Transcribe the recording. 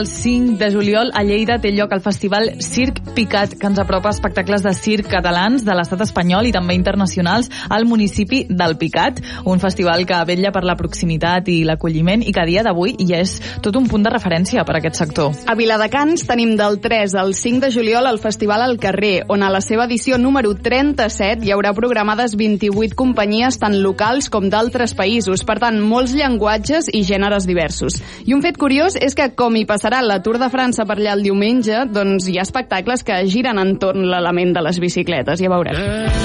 El 5 de juliol a Lleida té lloc el festival Circ Picat, que ens apropa espectacles de circ catalans de l'estat espanyol i també internacionals al municipi del Picat, un festival que vetlla per la proximitat i l'acolliment i que a dia d'avui ja és tot un punt de referència per a aquest sector. A Viladecans tenim del 3 al 5 de juliol el Festival al Carrer, on a la seva edició número 37 hi haurà programades 28 companyies tant locals com d'altres països, per tant, molts llenguatges i gèneres diversos. I un fet curiós és que, com hi passarà la Tour de França per allà el diumenge, doncs hi ha espectacles que giren entorn l'element de les bicicletes, ja veurem.